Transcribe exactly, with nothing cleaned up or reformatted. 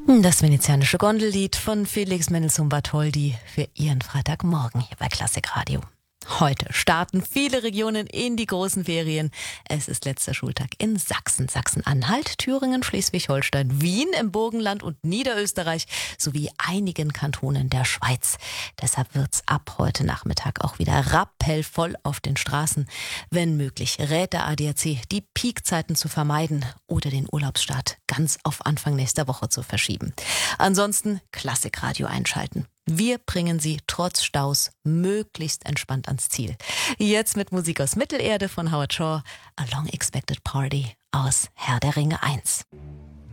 Das venezianische Gondellied von Felix Mendelssohn Bartholdy für Ihren Freitagmorgen hier bei Klassik Radio. Heute starten viele Regionen in die großen Ferien. Es ist letzter Schultag in Sachsen, Sachsen-Anhalt, Thüringen, Schleswig-Holstein, Wien im Burgenland und Niederösterreich sowie einigen Kantonen der Schweiz. Deshalb wird's ab heute Nachmittag auch wieder rappelvoll auf den Straßen. Wenn möglich, rät der A D A C, die Peakzeiten zu vermeiden oder den Urlaubsstart ganz auf Anfang nächster Woche zu verschieben. Ansonsten Klassikradio einschalten. Wir bringen Sie trotz Staus möglichst entspannt ans Ziel. Jetzt mit Musik aus Mittelerde von Howard Shore, A Long Expected Party aus Herr der Ringe eins.